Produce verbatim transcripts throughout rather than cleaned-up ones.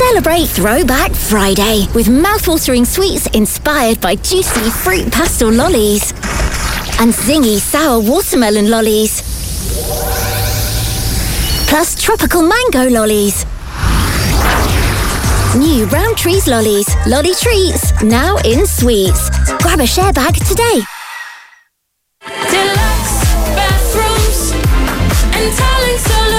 Celebrate Throwback Friday with mouthwatering sweets inspired by juicy fruit pastel lollies and zingy sour watermelon lollies. Plus tropical mango lollies. New Round Trees lollies, lolly treats, now in sweets. Grab a share bag today. Deluxe bathrooms and tiling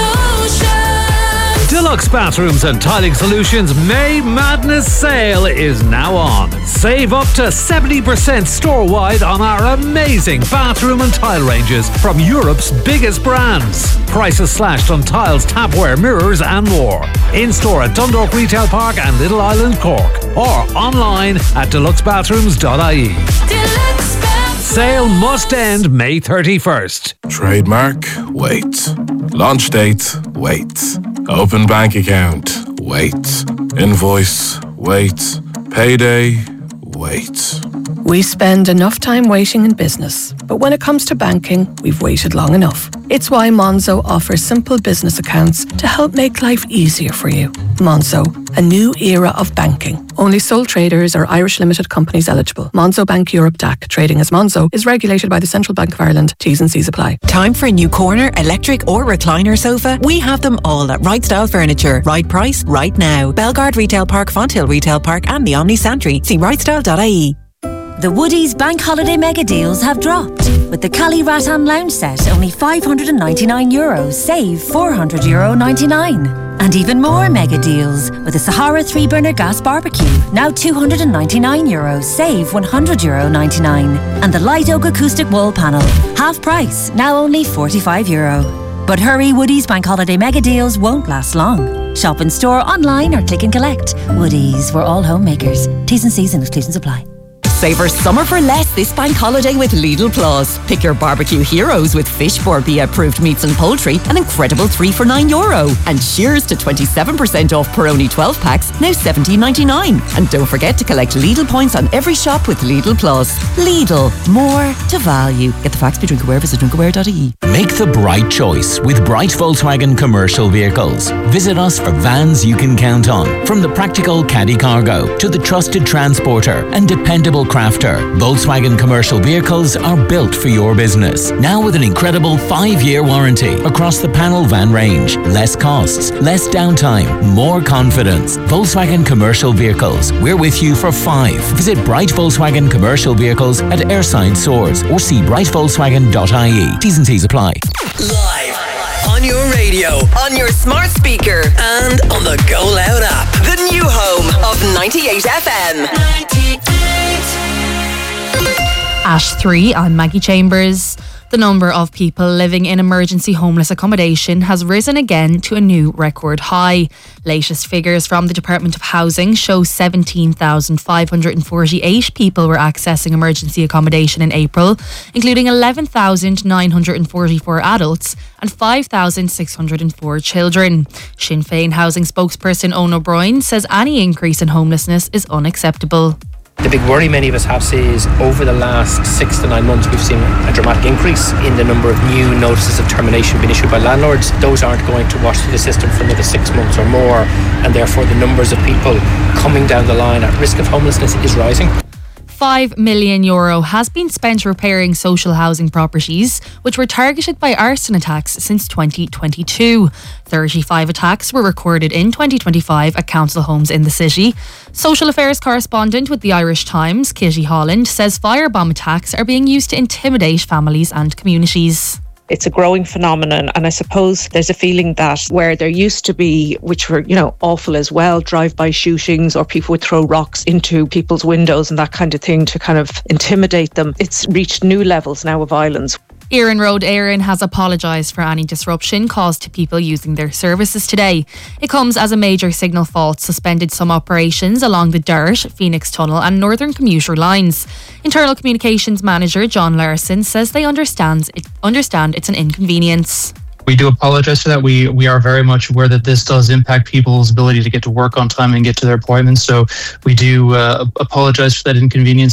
solutions. Deluxe Bathrooms and Tiling Solutions May Madness Sale is now on. Save up to seventy percent store-wide on our amazing bathroom and tile ranges from Europe's biggest brands. Prices slashed on tiles, tapware, mirrors and more. In-store at Dundalk Retail Park and Little Island, Cork. Or online at deluxe bathrooms dot I E. Deluxe bathrooms. Sale must end May thirty-first. Trademark, wait. Launch date, wait. Open bank account, wait. Invoice, wait. Payday, wait. We spend enough time waiting in business, but when it comes to banking, we've waited long enough. It's why Monzo offers simple business accounts to help make life easier for you. Monzo, a new era of banking. Only sole traders or Irish limited companies eligible. Monzo Bank Europe D A C, trading as Monzo, is regulated by the Central Bank of Ireland. T's and C's apply. Time for a new corner, electric or recliner sofa? We have them all at Right Style Furniture. Right price, right now. Belgard Retail Park, Fonthill Retail Park and the Omni Santry. See right style dot I E. The Woodies Bank Holiday Mega Deals have dropped. With the Cali Rattan Lounge set, only five hundred ninety-nine euros, save four hundred euro ninety-nine. And even more mega deals with the Sahara three burner gas barbecue, now two hundred ninety-nine euros, save one hundred euro ninety-nine. And the Light Oak acoustic wall panel, half price, now only forty-five euro. But hurry, Woodies Bank Holiday Mega Deals won't last long. Shop in store, online or click and collect. Woodies, we're all homemakers. T's and C's and exclusions apply. Savour summer for less this bank holiday with Lidl Plus. Pick your barbecue heroes with Fishboard approved meats and poultry, an incredible three for nine euro. And cheers to twenty-seven percent off Peroni twelve packs, now seventeen ninety-nine. And don't forget to collect Lidl points on every shop with Lidl Plus. Lidl, more to value. Get the facts, be drink aware, visit drinkaware dot I E. Make the bright choice with Bright Volkswagen Commercial Vehicles. Visit us for vans you can count on. From the practical Caddy Cargo to the trusted transporter and dependable crafter, Volkswagen Commercial Vehicles are built for your business. Now with an incredible five-year warranty across the panel van range. Less costs, less downtime, more confidence. Volkswagen Commercial Vehicles. We're with you for five. Visit Bright Volkswagen Commercial Vehicles at Airside Swords or see bright volkswagen dot I E. T's and C's apply. Live on your radio, on your smart speaker, and on the Go Loud app. The new home of ninety-eight F M. At three, I'm Maggie Chambers. The number of people living in emergency homeless accommodation has risen again to a new record high. Latest figures from the Department of Housing show seventeen thousand five hundred forty-eight people were accessing emergency accommodation in April, including eleven thousand nine hundred forty-four adults and five thousand six hundred four children. Sinn Féin housing spokesperson Owen O'Brien says any increase in homelessness is unacceptable. The big worry many of us have is over the last six to nine months we've seen a dramatic increase in the number of new notices of termination being issued by landlords. Those aren't going to wash through the system for another six months or more, and therefore the numbers of people coming down the line at risk of homelessness is rising. five million euro has been spent repairing social housing properties which were targeted by arson attacks since twenty twenty-two. thirty-five attacks were recorded in twenty twenty-five at council homes in the city. Social affairs correspondent with the Irish Times, Kitty Holland, says firebomb attacks are being used to intimidate families and communities. It's a growing phenomenon, and I suppose there's a feeling that where there used to be, which were, you know, awful as well, drive-by shootings or people would throw rocks into people's windows and that kind of thing to kind of intimidate them, it's reached new levels now of violence. Éireann Road Éireann has apologised for any disruption caused to people using their services today. It comes as a major signal fault suspended some operations along the Dart, Phoenix Tunnel and Northern Commuter lines. Internal Communications Manager John Larson says they understand, it, understand it's an inconvenience. We do apologise for that. We we are very much aware that this does impact people's ability to get to work on time and get to their appointments. So we do uh, apologise for that inconvenience.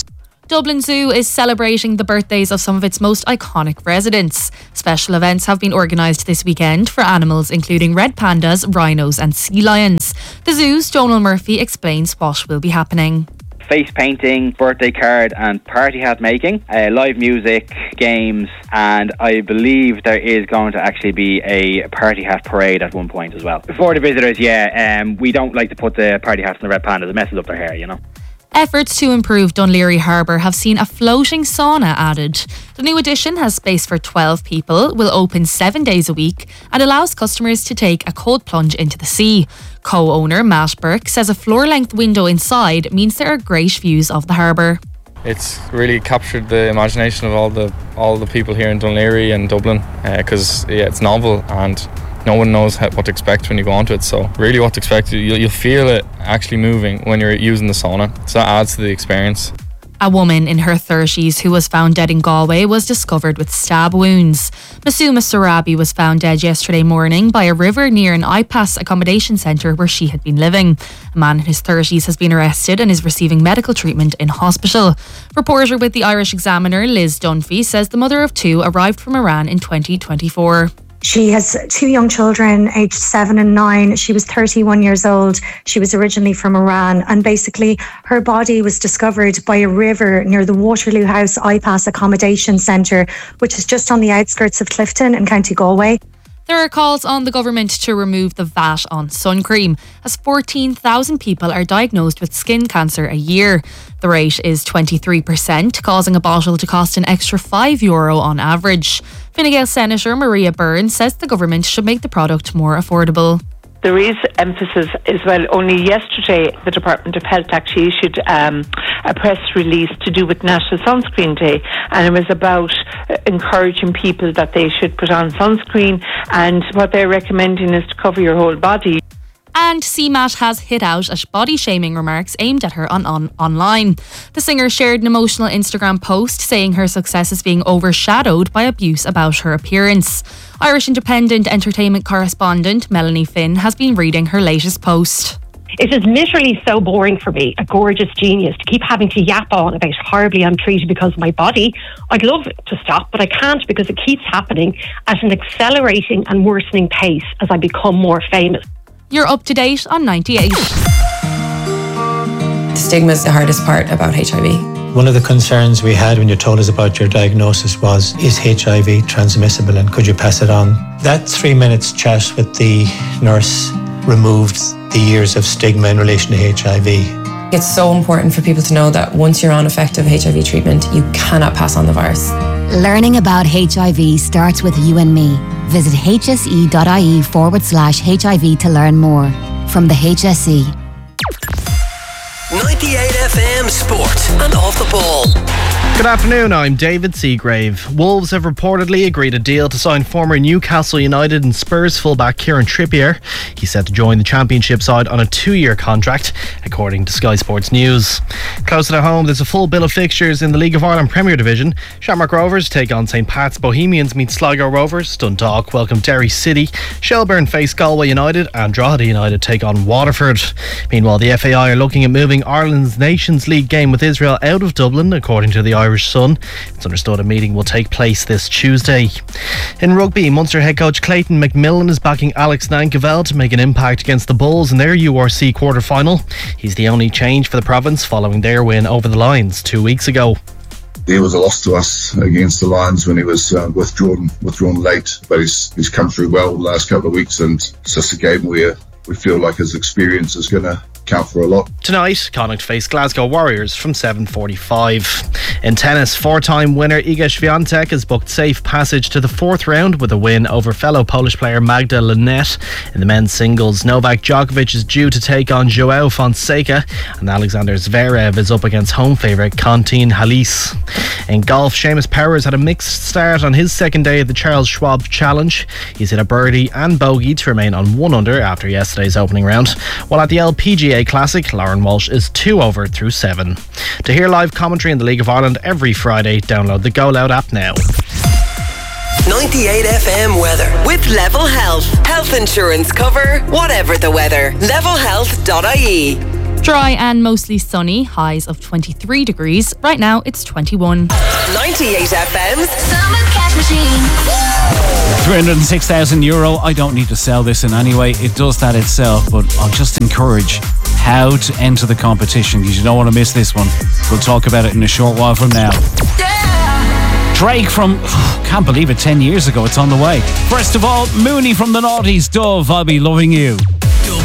Dublin Zoo is celebrating the birthdays of some of its most iconic residents. Special events have been organised this weekend for animals including red pandas, rhinos and sea lions. The Zoo's Donal Murphy explains what will be happening. Face painting, birthday card and party hat making, uh, live music, games, and I believe there is going to actually be a party hat parade at one point as well. For the visitors, yeah, um, we don't like to put the party hats on the red pandas, it messes up their hair, you know. Efforts to improve Dún Laoghaire Harbour have seen a floating sauna added. The new addition has space for twelve people, will open seven days a week and allows customers to take a cold plunge into the sea. Co-owner Matt Burke says a floor-length window inside means there are great views of the harbour. It's really captured the imagination of all the all the people here in Dún Laoghaire and Dublin because uh, yeah, it's novel and no one knows how, what to expect when you go onto it. So really what to expect, you'll, you'll feel it actually moving when you're using the sauna. So that adds to the experience. A woman in her thirties who was found dead in Galway was discovered with stab wounds. Masuma Sarabi was found dead yesterday morning by a river near an I PAS accommodation centre where she had been living. A man in his thirties has been arrested and is receiving medical treatment in hospital. Reporter with the Irish Examiner, Liz Dunphy, says the mother of two arrived from Iran in twenty twenty-four. She has two young children, aged seven and nine. She was thirty-one years old. She was originally from Iran. And basically, her body was discovered by a river near the Waterloo House I PAS accommodation centre, which is just on the outskirts of Clifton in County Galway. There are calls on the government to remove the V A T on sun cream, as fourteen thousand people are diagnosed with skin cancer a year. The rate is twenty-three percent, causing a bottle to cost an extra five euro on average. Fine Gael Senator Maria Byrne says the government should make the product more affordable. There is emphasis as well. Only yesterday, the Department of Health actually issued um, a press release to do with National Sunscreen Day, and it was about uh, encouraging people that they should put on sunscreen, and what they're recommending is to cover your whole body. And C MAT has hit out at body-shaming remarks aimed at her on, on online. The singer shared an emotional Instagram post saying her success is being overshadowed by abuse about her appearance. Irish Independent entertainment correspondent Melanie Finn has been reading her latest post. It is literally so boring for me, a gorgeous genius, to keep having to yap on about how horribly I'm treated because of my body. I'd love it to stop, but I can't because it keeps happening at an accelerating and worsening pace as I become more famous. You're up to date on ninety-eight. Stigma is the hardest part about H I V. One of the concerns we had when you told us about your diagnosis was, is H I V transmissible and could you pass it on? That three minutes chat with the nurse removed the years of stigma in relation to H I V. It's so important for people to know that once you're on effective H I V treatment, you cannot pass on the virus. Learning about H I V starts with you and me. Visit hse.ie forward slash HIV to learn more. From the H S E. ninety-eight F M Sport and Off the Ball. Good afternoon, I'm David Seagrave. Wolves have reportedly agreed a deal to sign former Newcastle United and Spurs fullback Kieran Trippier. He's set to join the Championship side on a two-year contract, according to Sky Sports News. Closer to home, there's a full bill of fixtures in the League of Ireland Premier Division. Shamrock Rovers take on St Pat's, Bohemians meet Sligo Rovers, Dundalk welcome Derry City, Shelbourne face Galway United and Drogheda United take on Waterford. Meanwhile, the F A I are looking at moving Ireland's Nations League game with Israel out of Dublin, according to the Irish Sun. It's understood a meeting will take place this Tuesday. In rugby, Munster head coach Clayton McMillan is backing Alex Nankivell to make an impact against the Bulls in their U R C quarter-final. He's the only change for the province following their win over the Lions two weeks ago. It was a loss to us against the Lions when he was uh, withdrawn withdrawn late, but he's he's come through well the last couple of weeks, and it's just a game where we feel like his experience is going to count for a lot. Tonight, Connacht face Glasgow Warriors from seven forty-five. In tennis, four-time winner Iga Swiatek has booked safe passage to the fourth round with a win over fellow Polish player Magda Linette. In the men's singles, Novak Djokovic is due to take on João Fonseca, and Alexander Zverev is up against home favourite Konstantin Halis. In golf, Seamus Power has had a mixed start on his second day of the Charles Schwab Challenge. He's hit a birdie and bogey to remain on one under after yesterday's opening round, while at the L P G A Classic, Lauren Walsh is two over through seven. To hear live commentary in the League of Ireland every Friday, download the Go Loud app now. ninety-eight F M weather with Level Health. Health insurance cover, whatever the weather. level health dot I E. Dry and mostly sunny, highs of twenty-three degrees. Right now it's twenty-one. ninety-eight F M's Summer Cash Machine. three hundred six thousand euro. I don't need to sell this in any way. It does that itself, but I'll just encourage how to enter the competition because you don't want to miss this one. We'll talk about it in a short while from now. Yeah. Drake from, oh, can't believe it, ten years ago. It's on the way. First of all, Mooney from the Naughties, Dove, I'll Be Loving You.